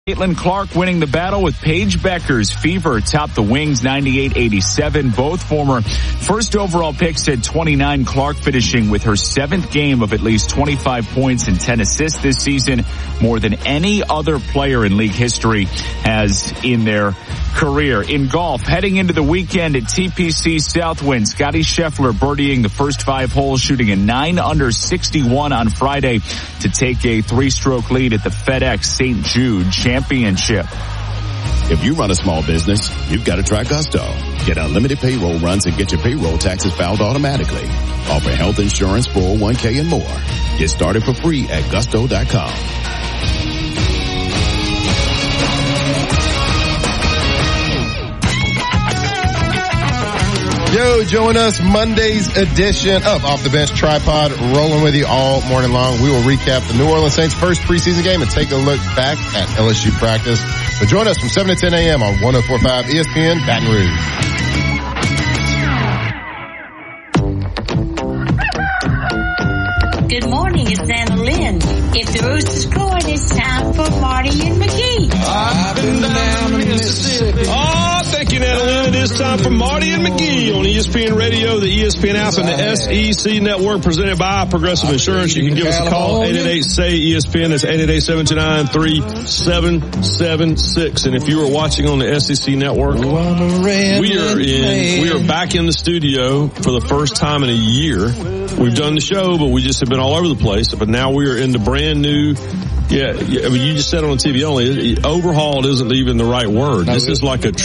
Caitlin Clark winning the battle with Paige Becker's Fever topped the Wings 98-87. Both former first overall picks at 29. Clark finishing with her 7th game of at least 25 points and 10 assists this season, more than any other player in league history has in their career. In golf, heading into the weekend at TPC Southwind, Scotty Scheffler birdieing the first 5 holes, shooting a 9 under 61 on Friday to take a 3-stroke lead at the FedEx St. Jude Championship. If you run a small business, you've got to try Gusto. Get unlimited payroll runs and get your payroll taxes filed automatically. Offer health insurance, 401k, and more. Get started for free at gusto.com. Yo, join us Monday's edition of Off the Bench Tripod, rolling with you all morning long. We will recap the New Orleans Saints' first preseason game and take a look back at LSU practice. So join us from 7 to 10 a.m. on 104.5 ESPN Baton Rouge. Good morning, it's Anna Lynn. If the Roosters scored, it's time for Marty and McGee. I've been down to Mississippi. Oh, thank you, Anna Lynn. It is time for Marty and McGee on ESPN Radio, the ESPN app, and the SEC Network, presented by Progressive Insurance. You can give us a call, 888-SAY-ESPN. That's 888-729-3776. And if you are watching on the SEC Network, we are back in the studio for the first time in a year. We've done the show, but we just have been all over the place. But now we are in the brand new. Yeah, I mean, you just said on TV only. Overhauled isn't even the right word. No, this is I mean,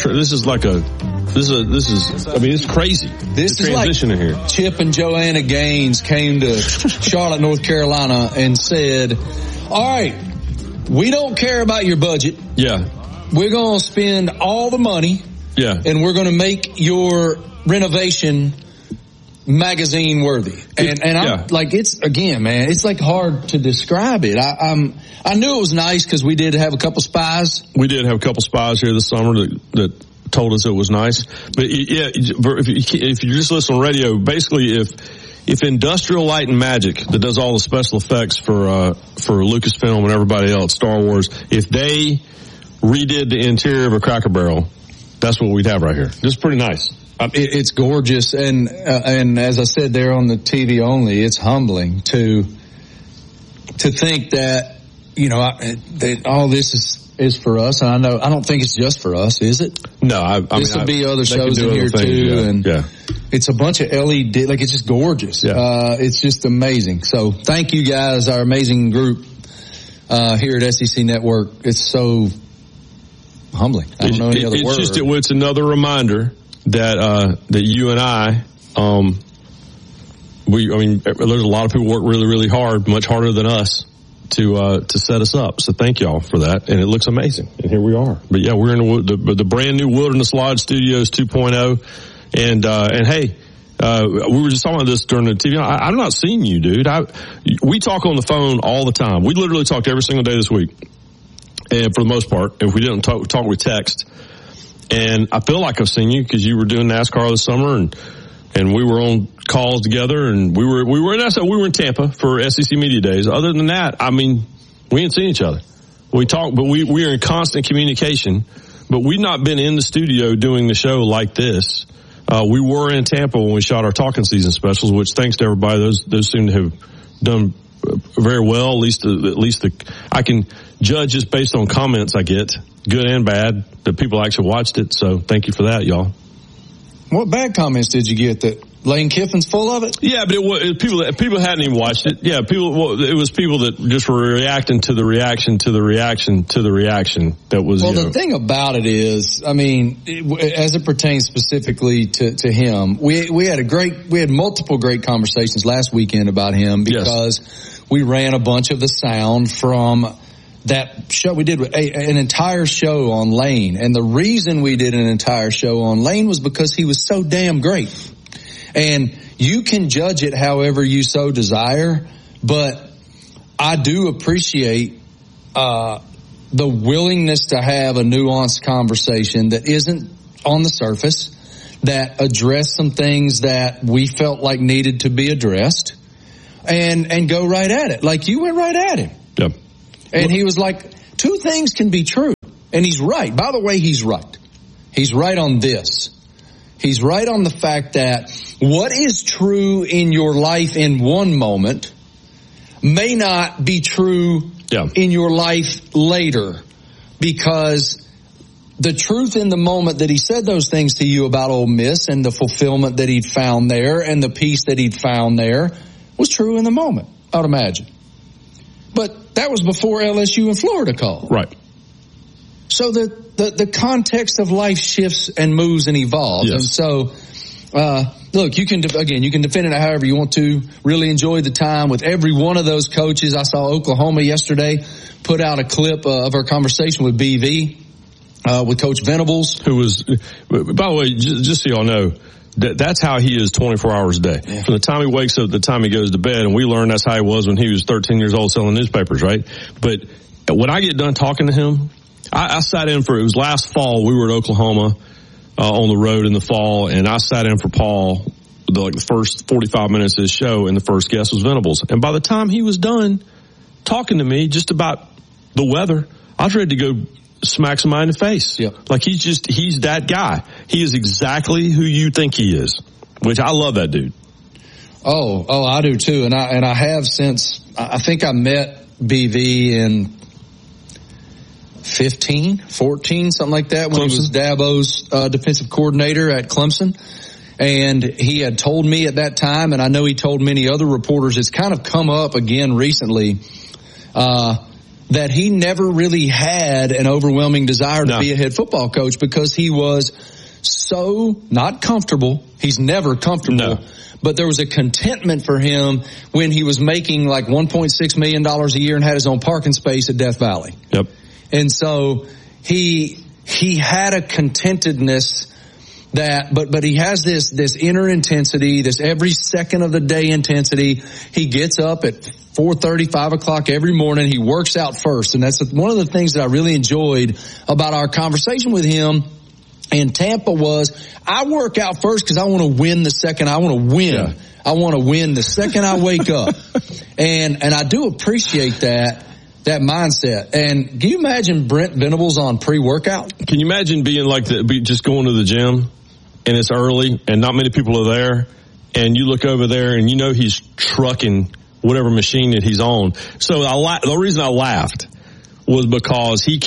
it's crazy. This is like here. Chip and Joanna Gaines came to Charlotte, North Carolina and said, all right, we don't care about your budget. Yeah. We're going to spend all the money. Yeah. And we're going to make your renovation magazine worthy. And I'm like, it's, again, man, it's like hard to describe it. I knew it was nice because we did have a couple spies. We did have a couple spies here this summer that told us it was nice. But yeah, if you just listen on radio, basically if Industrial Light and Magic, that does all the special effects for Lucasfilm and everybody else, Star Wars, if they redid the interior of a Cracker Barrel, that's what we'd have right here. It's pretty nice. It's gorgeous, and as I said there on the TV only, it's humbling to think that, you know, that all this is for us. And I don't think it's just for us, is it? No, this will be other shows in here too, it's a bunch of LED, like it's just gorgeous. Yeah. It's just amazing. So thank you guys, our amazing group here at SEC Network. It's so humbling. I don't know any other word. It's another reminder that you and I, there's a lot of people work really, really hard, much harder than us, to set us up. So thank y'all for that. And it looks amazing. And here we are. But yeah, we're in the brand new Wilderness Lodge Studios 2.0. And hey, we were just talking about this during the TV. I'm not seeing you, dude. We talk on the phone all the time. We literally talked every single day this week. And for the most part, if we didn't talk with text. And I feel like I've seen you because you were doing NASCAR this summer and we were on calls together and we were in Tampa for SEC Media Days. Other than that, I mean, we ain't seen each other. We talk, but we are in constant communication, but we've not been in the studio doing the show like this. We were in Tampa when we shot our Talking Season specials, which thanks to everybody, those seem to have done very well. At least I can judge just based on comments I get, good and bad, that people actually watched it. So thank you for that, y'all. What bad comments did you get? That Lane Kiffin's full of it? Yeah, but it was people hadn't even watched it. Yeah, it was people that just were reacting to the reaction to the reaction to the reaction. That was. Well, the thing about it is, I mean, as it pertains specifically to him, we had multiple great conversations last weekend about him because we ran a bunch of the sound from that show. We did an entire show on Lane, and the reason we did an entire show on Lane was because he was so damn great. And you can judge it however you so desire, but I do appreciate the willingness to have a nuanced conversation that isn't on the surface, that addressed some things that we felt like needed to be addressed, and go right at it. Like you went right at him. Yep. And he was like, two things can be true. And he's right. By the way, he's right. He's right on this. He's right on the fact that what is true in your life in one moment may not be true in your life later, because the truth in the moment that he said those things to you about Ole Miss and the fulfillment that he'd found there and the peace that he'd found there was true in the moment, I would imagine. But that was before LSU and Florida called. Right. So the context of life shifts and moves and evolves. Yes. And so, look, you can defend it however you want to. Really enjoyed the time with every one of those coaches. I saw Oklahoma yesterday put out a clip of our conversation with BV, with Coach Venables. Who was, by the way, just so y'all know, that's how he is 24 hours a day. Yeah. From the time he wakes up to the time he goes to bed, and we learned that's how he was when he was 13 years old selling newspapers, right? But when I get done talking to him, I sat in for, it was last fall, we were at Oklahoma on the road in the fall, and I sat in for Paul the first 45 minutes of his show, and the first guest was Venables. And by the time he was done talking to me just about the weather, I was ready to go smack somebody in the face. Yep. Like he's that guy. He is exactly who you think he is, which I love that dude. Oh, I do too. And I have since, I think I met BV in 14, something like that, when Clemson. He was Dabo's defensive coordinator at Clemson. And he had told me at that time, and I know he told many other reporters, it's kind of come up again recently, that he never really had an overwhelming desire to be a head football coach, because he was so not comfortable. He's never comfortable. No. But there was a contentment for him when he was making like $1.6 million a year and had his own parking space at Death Valley. Yep. And so he had a contentedness that, but he has this inner intensity, this every second of the day intensity. He gets up at 4:30, 5 o'clock every morning. He works out first. And that's one of the things that I really enjoyed about our conversation with him in Tampa was, I work out first because I want to win the second. I want to win. Yeah. I want to win the second I wake up. And I do appreciate that mindset. And can you imagine Brent Venables on pre-workout? Can you imagine being like just going to the gym and it's early and not many people are there, and you look over there and you know he's trucking whatever machine that he's on. So the reason I laughed was because he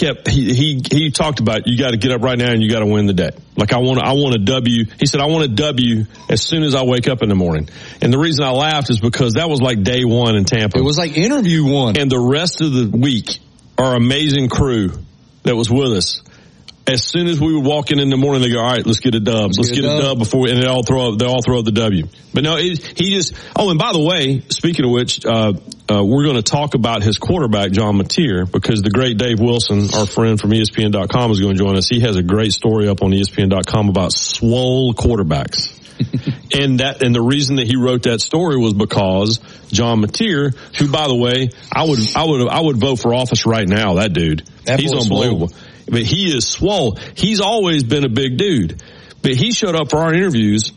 talked about, you got to get up right now and you got to win the day. Like I want a W. He said, I want a W as soon as I wake up in the morning. And the reason I laughed is because that was like day one in Tampa. It was like interview one. And the rest of the week, our amazing crew that was with us, as soon as we would walk in the morning, they go, all right, let's get a dub. Let's get a dub before, and they all throw up the W. But no, he just, and by the way, speaking of which, we're going to talk about his quarterback, John Mateer, because the great Dave Wilson, our friend from ESPN.com, is going to join us. He has a great story up on ESPN.com about swole quarterbacks. And the reason that he wrote that story was because John Mateer, who, by the way, I would vote for office right now. That dude, he's unbelievable. Swole. But he is swole. He's always been a big dude. But he showed up for our interviews,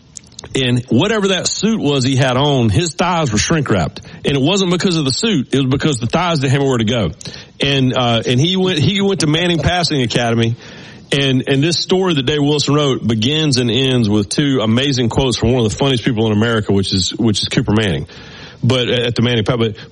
and whatever that suit was he had on, his thighs were shrink wrapped. And it wasn't because of the suit. It was because the thighs didn't have anywhere to go. And he went to Manning Passing Academy. And this story that Dave Wilson wrote begins and ends with two amazing quotes from one of the funniest people in America, which is Cooper Manning. But at the Manning,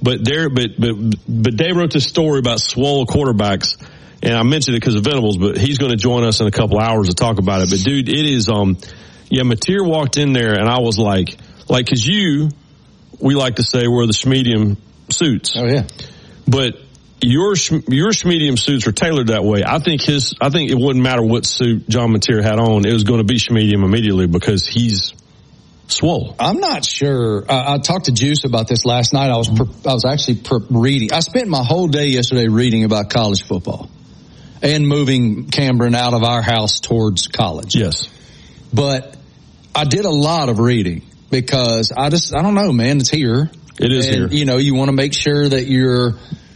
but Dave wrote this story about swole quarterbacks. And I mentioned it because of Venables, but he's going to join us in a couple hours to talk about it. But dude, it is, Mateer walked in there and I was like, cause we like to say we're the schmedium suits. Oh yeah. But your schmedium suits are tailored that way. I think it wouldn't matter what suit John Mateer had on. It was going to be schmedium immediately because he's swole. I'm not sure. I talked to Juice about this last night. I was actually reading. I spent my whole day yesterday reading about college football and moving Cameron out of our house towards college. Yes. But I did a lot of reading because I don't know, man, it's here. It is here. You know, you want to make sure that you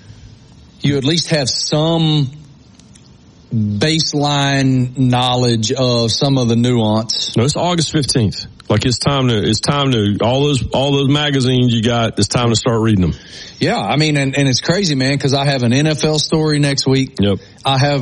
at least have some baseline knowledge of some of the nuance. No, it's August 15th. Like it's time to all those magazines you got. It's time to start reading them. Yeah, I mean, and it's crazy, man, because I have an NFL story next week. Yep. I have